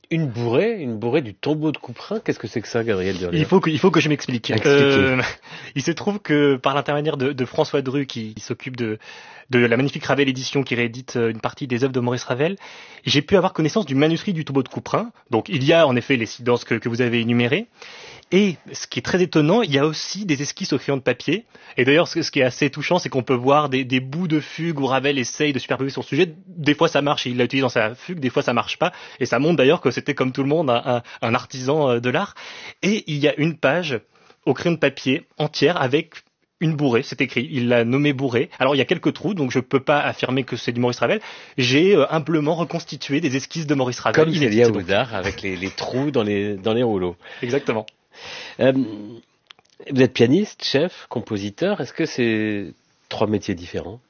Une bourrée du tombeau de Couperin. Qu'est-ce que c'est que ça, Gabriel Durlier? Il faut que je m'explique. Expliquez. Il se trouve que par l'intermédiaire de François Dru, qui s'occupe de la magnifique Ravel édition, qui réédite une partie des œuvres de Maurice Ravel, j'ai pu avoir connaissance du manuscrit du tombeau de Couperin. Donc il y a en effet les silences que vous avez énumérées. Et ce qui est très étonnant, il y a aussi des esquisses au crayon de papier. Et d'ailleurs, ce qui est assez touchant, c'est qu'on peut voir des bouts de fugue où Ravel essaye de superposer son sujet. Des fois, ça marche et il l'a utilisé dans sa fugue. Des fois, ça marche pas. Et ça montre d'ailleurs que c'était comme tout le monde un artisan de l'art. Et il y a une page au crayon de papier entière avec une bourrée, c'est écrit. Il l'a nommé bourrée. Alors, il y a quelques trous, donc je peux pas affirmer que c'est du Maurice Ravel. J'ai humblement reconstitué des esquisses de Maurice Ravel. Comme Célia Oudard, avec les trous dans les rouleaux. Exactement. Vous êtes pianiste, chef, compositeur. Est-ce que c'est 3 métiers différents?